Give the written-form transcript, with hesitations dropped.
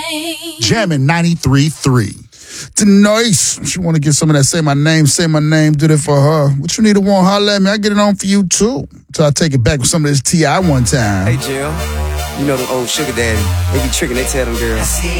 Jamming 93.3. Denise, she want to get some of that say my name, did it for her. What you need to want, holler at me. I get it on for you too. So I take it back with some of this T.I. one time. Hey, Jill, you know them old sugar daddy. They be tricking, they tell them girls.